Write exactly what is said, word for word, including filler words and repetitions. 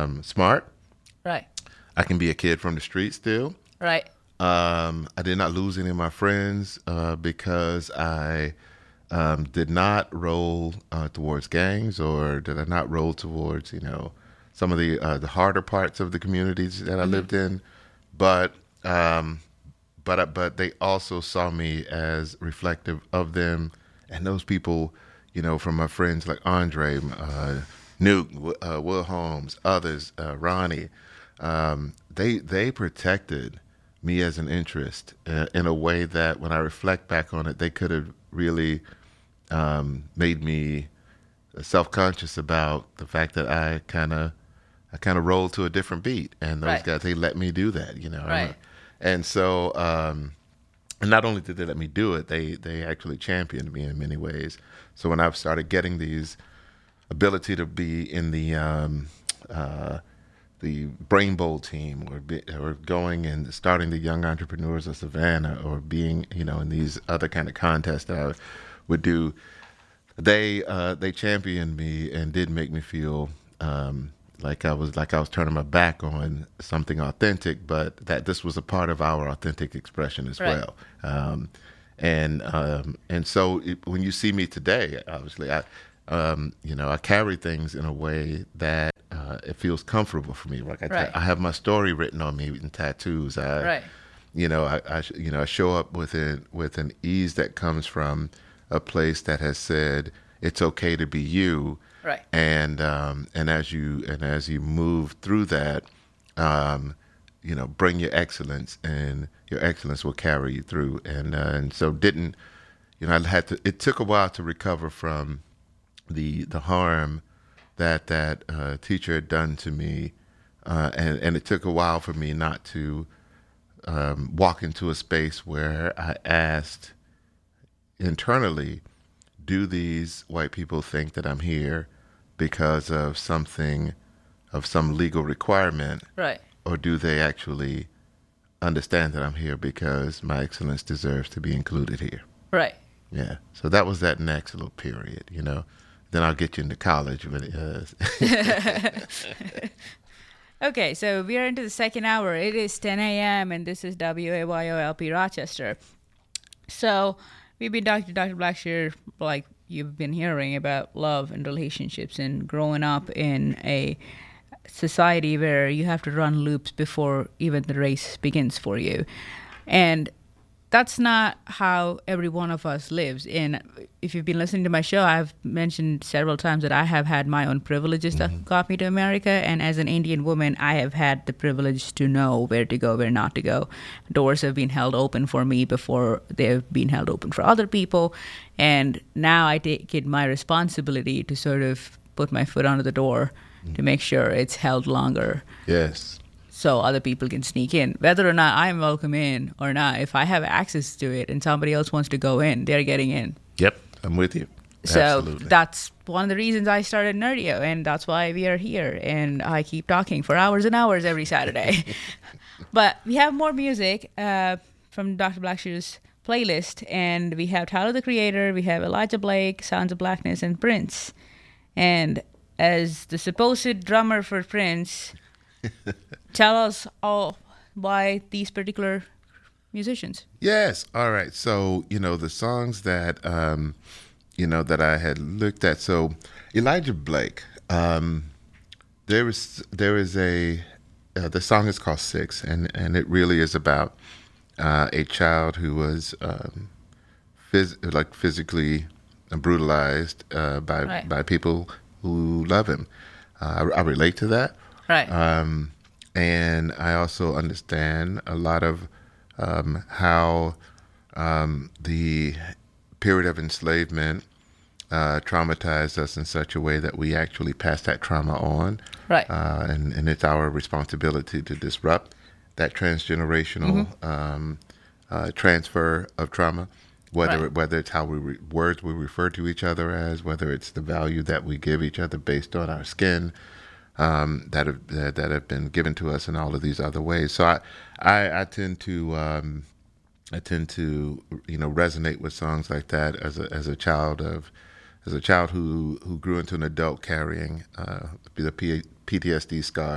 um, smart. Right. I can be a kid from the street still. Right. Um, I did not lose any of my friends uh, because I um, did not roll uh, towards gangs, or did I not roll towards, you know, some of the uh, the harder parts of the communities that I Mm-hmm. lived in. But um, but I- but they also saw me as reflective of them, and those people, you know, from my friends like Andre, uh, Nuke, Wi- uh, Will Holmes, others, uh, Ronnie. Um, they they protected me as an interest uh, in a way that, when I reflect back on it, they could have really um, made me self-conscious about the fact that I kind of I kind of rolled to a different beat, and those Right. guys, they let me do that, you know. I'm Right. a- and so, um, and not only did they let me do it, they they actually championed me in many ways. So when I've started getting these ability to be in the um, uh, the Brain Bowl team, or be, or going and starting the Young Entrepreneurs of Savannah, or being, you know, in these other kind of contests that I would do, they uh, they championed me and did make me feel um, like I was like I was turning my back on something authentic, but that this was a part of our authentic expression as Right. well. Um, and um, and so it, when you see me today, obviously, I um, you know I carry things in a way that uh, it feels comfortable for me. Like I, Right. I have my story written on me in tattoos. I, Right. you know, I, I you know I show up with it with an ease that comes from a place that has said it's okay to be you. Right. And um, and as you and as you move through that, um, you know, bring your excellence, and your excellence will carry you through. And uh, and so didn't, you know, I had to. It took a while to recover from the the harm that that uh, teacher had done to me, uh, and and it took a while for me not to um, walk into a space where I asked internally, do these white people think that I'm here because of something, of some legal requirement, Right. or do they actually understand that I'm here because my excellence deserves to be included here? Right. Yeah. So that was that next little period, you know. Then I'll get you into college. But, uh, Okay, so we are into the second hour. It is ten a.m. and this is W A Y O L P Rochester. So we've been talking to Doctor Blackshear, like you've been hearing, about love and relationships and growing up in a society where you have to run loops before even the race begins for you. And that's not how every one of us lives. And if you've been listening to my show, I've mentioned several times that I have had my own privileges Mm-hmm. that got me to America. And as an Indian woman, I have had the privilege to know where to go, where not to go. Doors have been held open for me before they've been held open for other people. And now I take it my responsibility to sort of put my foot under the door Mm-hmm. to make sure it's held longer, yes. so other people can sneak in. Whether or not I'm welcome in or not, if I have access to it and somebody else wants to go in, they're getting in. Yep. I'm with you. So Absolutely. that's one of the reasons I started Nerdio, and that's why we are here. And I keep talking for hours and hours every Saturday. But we have more music uh, from Doctor Blackshear's playlist, and we have Tyler the Creator, we have Elijah Blake, Sounds of Blackness, and Prince. And as the supposed drummer for Prince, tell us all why these particular musicians. Yes. All right. So, you know, the songs that, um, you know, that I had looked at. So Elijah Blake, um, there is, there is a, uh, the song is called Six, and, and it really is about uh, a child who was um, phys- like physically brutalized uh, by, Right. by people who love him. Uh, I, I relate to that. Right. Um, and I also understand a lot of um, how um, the period of enslavement uh, traumatized us in such a way that we actually pass that trauma on. Right. Uh, and, and it's our responsibility to disrupt that transgenerational Mm-hmm. um, uh, transfer of trauma, whether Right. whether it's how we re- words we refer to each other as, whether it's the value that we give each other based on our skin, um, that have that, that have been given to us in all of these other ways. So I I, I tend to um, I tend to you know resonate with songs like that as a as a child of as a child who who grew into an adult carrying uh, the P- PTSD scars